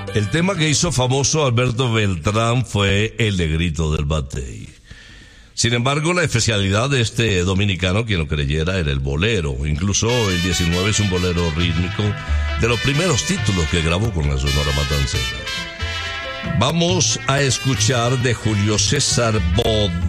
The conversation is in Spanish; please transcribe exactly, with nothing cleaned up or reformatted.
El tema que hizo famoso a Alberto Beltrán fue El Negrito del Batey. Sin embargo, la especialidad de este dominicano, quien lo creyera, era el bolero. Incluso el diecinueve es un bolero rítmico de los primeros títulos que grabó con la Sonora Matancera. Vamos a escuchar de Julio César Bodet